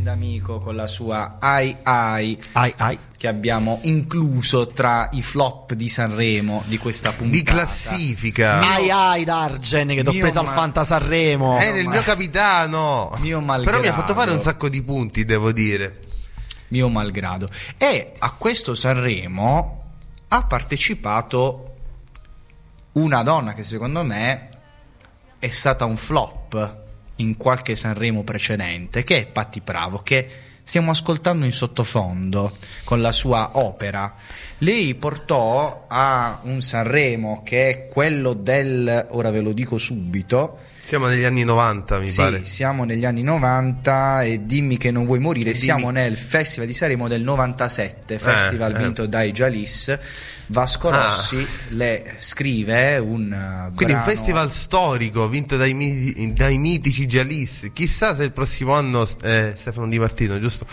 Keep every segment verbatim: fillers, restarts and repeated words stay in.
grande amico con la sua Ai Ai, ai, ai. che abbiamo incluso tra i flop di Sanremo di questa puntata. Di classifica. Ai ai D'Argen che t'ho Mio preso ma- al Fanta Sanremo. Era il ma- mio capitano. Mio malgrado. Però mi ha fatto fare un sacco di punti, devo dire. Mio malgrado. E a questo Sanremo ha partecipato una donna che secondo me è stata un flop in qualche Sanremo precedente, che è Patti Bravo, che stiamo ascoltando in sottofondo con la sua opera. Lei portò a un Sanremo che è quello del, ora ve lo dico subito, Siamo negli anni novanta, mi sì, pare. siamo negli anni novanta e dimmi che non vuoi morire. Dimmi. Siamo nel Festival di Sanremo del novantasette, festival eh. vinto dai Jalis. Vasco Ah. Rossi le scrive un uh, Quindi un brano- festival storico vinto dai, miti- dai mitici Jalis. Chissà se il prossimo anno eh, Stefano Di Martino, giusto?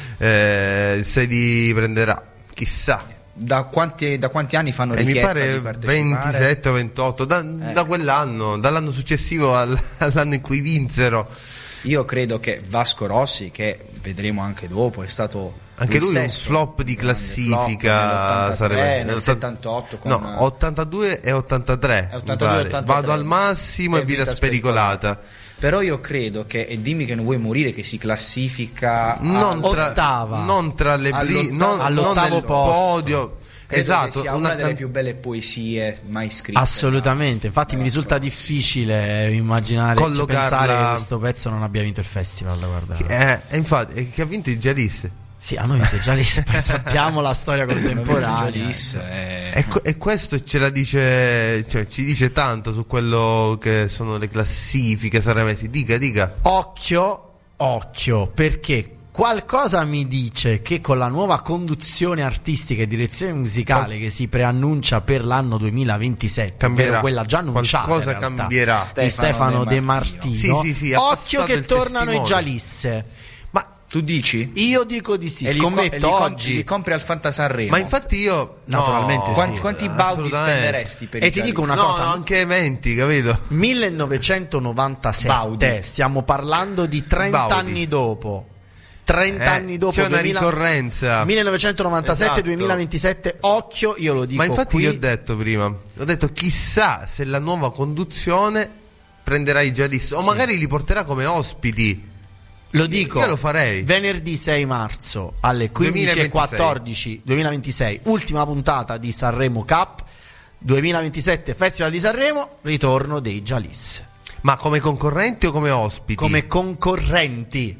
Eh, se li prenderà. Chissà. Da quanti, da quanti anni fanno E mi richiesta pare di partecipare? ventisette o ventotto da, Eh. da quell'anno, dall'anno successivo al- all'anno in cui vinsero. Io credo che Vasco Rossi, che vedremo anche dopo, è stato Anche lui, un stesso flop di grande classifica. flop nell'ottantatré, sarebbe nel nell'ottanta- settantotto con no, ottantadue e ottantatré, È mi ottantadue pare. ottantatré. Vado al massimo e vita spericolata. Però io credo che, e dimmi che non vuoi morire, che si classifica Non a- tra, ottava. non tra le bli- All'ottavo- non, non all'ottavo nel posto. podio. credo Esatto, che sia una una delle can- più belle poesie mai scritte. Assolutamente, infatti da- mi risulta difficile immaginare, cioè, Collocarla- pensare che questo pezzo non abbia vinto il festival, guarda. Eh, e infatti, eh, che ha vinto il Jalis. Sì, hanno vinto già lì, sappiamo la storia contemporanea. Jalis, eh. E, que- e questo ce la dice, cioè ci dice tanto su quello che sono le classifiche sanremesi. Dica, dica. Occhio, occhio, perché qualcosa mi dice che con la nuova conduzione artistica e direzione musicale Qual- che si preannuncia per l'anno duemilaventisette, Cambierà. ovvero quella già annunciata, Qualcosa in realtà, cambierà. di Stefano De De Martino. Sì, sì, sì, ha Occhio passato che il tornano i testimone. Gialisse. Ma tu dici? Io dico di sì, E li co- scommetto e li com- oggi. li compri al Fanta Sanremo. Ma infatti io Naturalmente no, sì. Quanti, quanti baudi assolutamente. spenderesti per E i ti Jalis? dico una No, cosa, anche eventi, capito? millenovecentonovantasette, Baudi. stiamo parlando di trenta Baudi. anni dopo. trenta Eh, anni dopo, c'è una duemila ricorrenza. millenovecentonovantasette Esatto. duemilaventisette, occhio, io lo dico Ma infatti qui. io ho detto prima, ho detto chissà se la nuova conduzione prenderà i Jalis o magari li porterà come ospiti. Lo dico, Io lo farei. venerdì sei marzo alle quindici e quattordici duemilaventisei, ultima puntata di Sanremo Cup duemilaventisette, Festival di Sanremo, ritorno dei Jalis Ma come concorrenti o come ospiti? come concorrenti.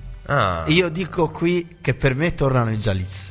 Ah, Io dico qui che per me tornano i Jalis.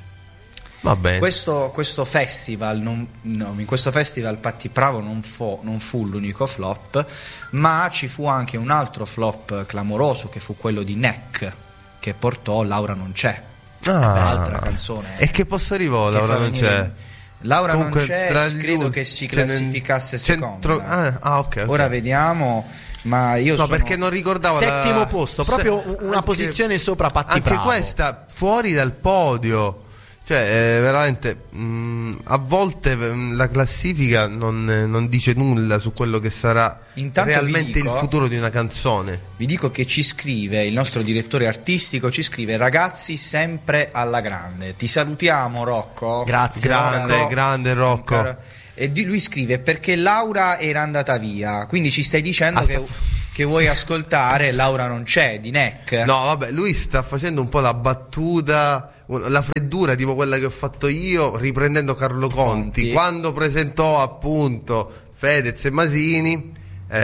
va bene. Questo, questo festival, non, no, in questo festival Patti Bravo non fu, non fu l'unico flop, ma ci fu anche un altro flop clamoroso che fu quello di Neck, che portò Laura non c'è, Ah. l'altra canzone. E che posto arrivò? che Laura fa non venire- c'è. Laura Comunque, non c'è, tra gli credo ul- che si ce ne- classificasse centro- seconda. ah, ah, ok, ok. Ora vediamo, ma io No, sono... perché non ricordavo la- Settimo posto, proprio Se- una anche- posizione sopra Patti Anche Bravo. questa fuori dal podio. Cioè, eh, veramente mh, a volte mh, la classifica non, eh, non dice nulla su quello che sarà Intanto vi realmente dico- il futuro di una canzone. Vi dico che ci scrive il nostro direttore artistico, ci scrive: ragazzi sempre alla grande. Ti salutiamo Rocco. Grazie, Grande, Rocco. grande Rocco. Ancora- E di lui scrive: perché Laura era andata via. Quindi ci stai dicendo Ah, che, sta- che vuoi ascoltare Laura non c'è di Neck. No, vabbè, lui sta facendo un po' la battuta, la freddura tipo quella che ho fatto io riprendendo Carlo Conti, Conti. quando presentò appunto Fedez e Masini.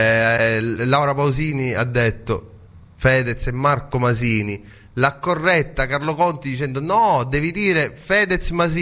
eh, Laura Pausini ha detto Fedez e Marco Masini, l'ha corretta Carlo Conti dicendo no, devi dire Fedez Masini.